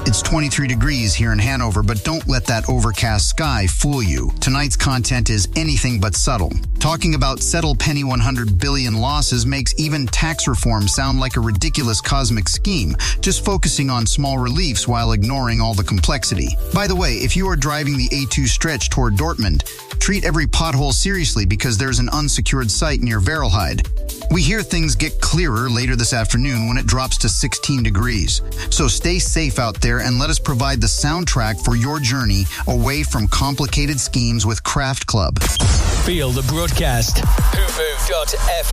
It's 23 degrees here in Hanover, but don't let that overcast sky fool you. Tonight's content is anything but subtle. Talking about settle penny 100 billion losses makes even tax reform sound like a ridiculous cosmic scheme, just focusing on small reliefs while ignoring all the complexity. By the way, if you are driving the A2 stretch toward Dortmund, treat every pothole seriously because there's an unsecured site near Verelheide. We hear things get clearer later this afternoon when it drops to 16 degrees. So stay safe out there and let us provide the soundtrack for your journey away from complicated schemes with Craft Club. Feel the broadcast. Hoovoo.fm.